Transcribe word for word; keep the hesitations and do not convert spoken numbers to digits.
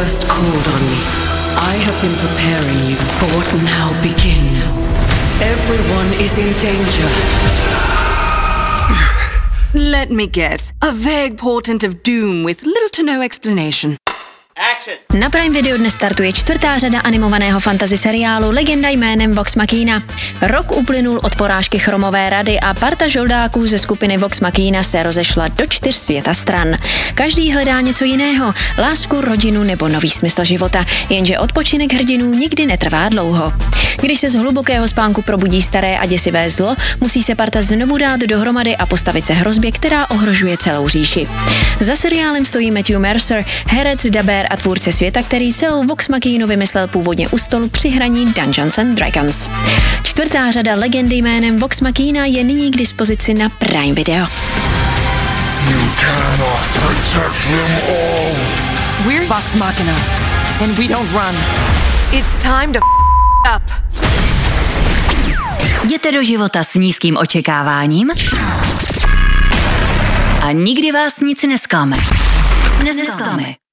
first called on me, I have been preparing you for what now begins. Everyone is in danger. Let me guess. A vague portent of doom with little to no explanation. Action. Na Prime Video dnes startuje čtvrtá řada animovaného fantasy seriálu Legenda jménem Vox Machina. Rok uplynul od porážky Chromové rady a parta žoldáků ze skupiny Vox Machina se rozešla do čtyř světa stran. Každý hledá něco jiného, lásku, rodinu nebo nový smysl života, jenže odpočinek hrdinů nikdy netrvá dlouho. Když se z hlubokého spánku probudí staré a děsivé zlo, musí se parta znovu dát dohromady a postavit se hrozbě, která ohrožuje celou říši. Za seriálem stojí Matthew Mercer, herec, dabér a tvůrce světa, který celou Vox Machinu vymyslel původně u stolu při hraní Dungeons and Dragons. Čtvrtá řada Legendy jménem Vox Machina je nyní k dispozici na Prime Video. You cannot protect them all. We're Vox Machina, and we don't run. It's time to up. Jděte do života s nízkým očekáváním a nikdy vás nic nesklame. Nesklame.